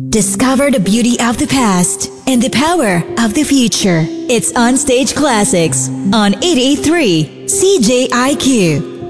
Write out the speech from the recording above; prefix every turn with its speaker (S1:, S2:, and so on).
S1: Discover the beauty of the past and the power of the future. It's On Stage Classics on 883 CJIQ.